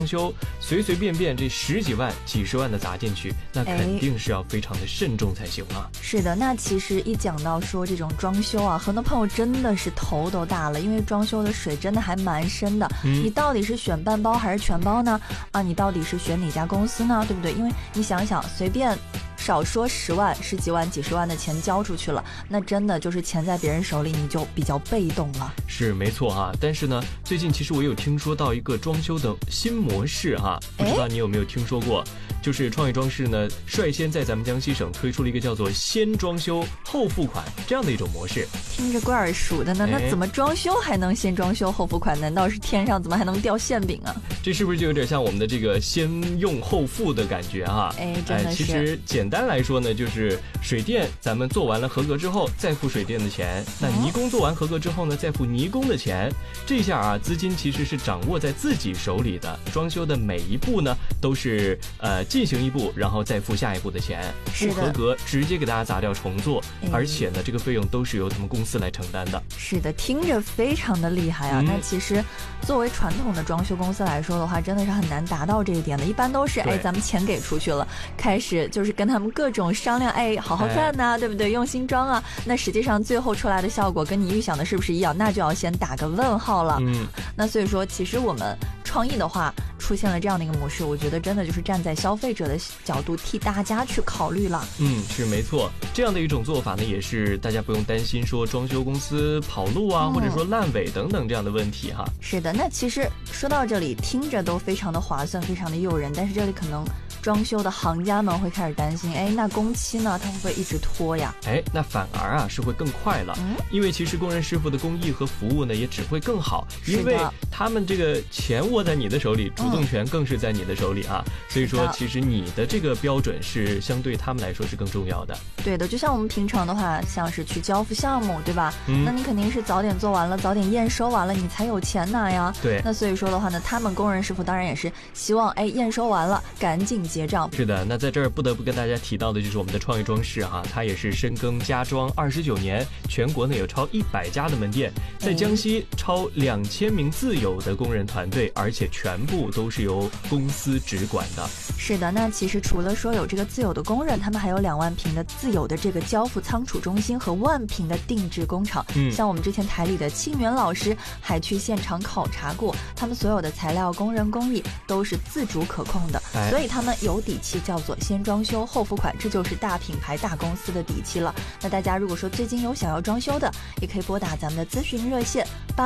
修随随便便这10几万、几十万的砸进去，那肯定是要非常的慎重才行啊。 是的，那其实一讲到说这种装修啊，很多朋友真的是头都大了，因为装修的水真的还蛮深的。你到底是选半包还是全包呢？啊，你到底是选哪家公司呢？对不对？因为你想想，随便少说10万、10几万、几十万的钱交出去了，那真的就是钱在别人手里，你就比较被动了。 是没错啊，但是呢，最近其实我有听说到一个装修的新模式哈，不知道你有没有听说过？就是创意装饰呢，率先在咱们江西省推出了一个叫做先装修后付款这样的一种模式。 听着怪耳熟的呢，那怎么装修还能先装修后付款？难道是天上怎么还能掉馅饼啊？ 这是不是就有点像我们的这个先用后付的感觉哈？ 真的是。 其实简单来说呢，就是水电咱们做完了合格之后再付水电的钱，那泥工做完合格之后呢，再付泥工的钱。这下啊，资金其实是掌握在自己手里的，装修的每一步呢都是进行一步，然后再付下一步的钱，不合格直接给大家砸掉重做，而且呢，这个费用都是由他们公司来承担的。 是的，听着非常的厉害啊。那其实作为传统的装修公司来说的话，真的是很难达到这一点的。一般都是咱们钱给出去了，开始就是跟他们各种商量，好好看呐，对不对？用心装啊。那实际上最后出来的效果跟你预想的是不是一样？那就要先打个问号了。那所以说，其实我们创意的话出现了这样的一个模式，我觉得真的就是站在消费者的角度替大家去考虑了。 是没错，这样的一种做法呢，也是大家不用担心说装修公司跑路啊，或者说烂尾等等这样的问题哈。 是的，那其实说到这里听着都非常的划算，非常的诱人，但是这里可能装修的行家们会开始担心，那工期呢，它会不会一直拖呀？ 那反而啊是会更快了，因为其实工人师傅的工艺和服务呢也只会更好，因为他们这个钱握在你的手里，主动权更是在你的手里啊。所以说，其实你的这个标准是相对他们来说是更重要的。 对的，就像我们平常的话，像是去交付项目，对吧？那你肯定是早点做完了，早点验收完了，你才有钱拿呀。 对。 那所以说的话呢，他们工人师傅当然也是希望验收完了赶紧结账。 是的，那在这儿不得不跟大家提到的就是我们的创意装饰哈，它也是深耕家装29年，全国呢有超100家的门店，在江西超2000名自有的工人团队，而且全部都是由公司直管的。 是的，那其实除了说有这个自有的工人，他们还有2万平的自有的这个交付仓储中心和1万平的定制工厂。像我们之前台里的庆元老师还去现场考察过，他们所有的材料、工人、工艺都是自主可控的，所以他们有底气，叫做先装修后付款，这就是大品牌大公司的底气了。那大家如果说最近有想要装修的，也可以拨打咱们的咨询热线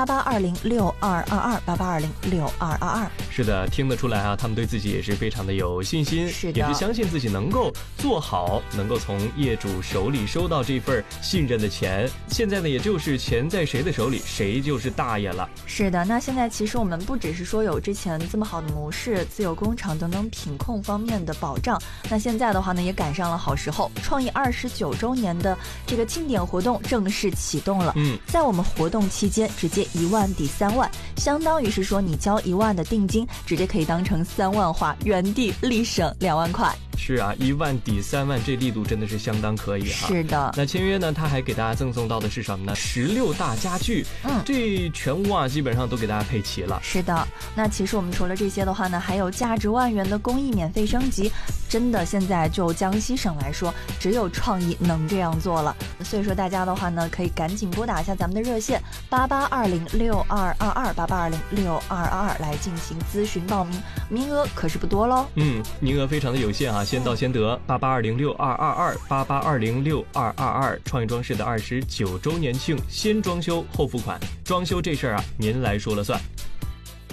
8820622288206222。 是的，听得出来啊，他们对自己也是非常的有信心， 是的， 也是相信自己能够做好，能够从业主手里收到这份信任的钱。现在呢，也就是钱在谁的手里，谁就是大爷了。 是的，那现在其实我们不只是说有之前这么好的模式、自有工厂等等品控方面的保障，那现在的话呢，也赶上了好时候，创意29周年的这个庆典活动正式启动了。在我们活动期间，直接1万抵3万，相当于是说你交1万的定金，直接可以当成3万花，原地立省2万块。 是啊，1万抵3万，这力度真的是相当可以哈。 是的。 那签约呢，他还给大家赠送到的是什么呢？16大家具。这全屋啊，基本上都给大家配齐了。 是的。那其实我们除了这些的话呢，还有价值万元的工艺免费升级。真的，现在就江西省来说，只有创意能这样做了。所以说大家的话呢，可以赶紧拨打一下咱们的热线8820622288206222来进行咨询报名，名额可是不多喽。 名额非常的有限啊，先到先得。8820622288206222，创意装饰的29周年庆，先装修后付款，装修这事儿啊，您来说了算。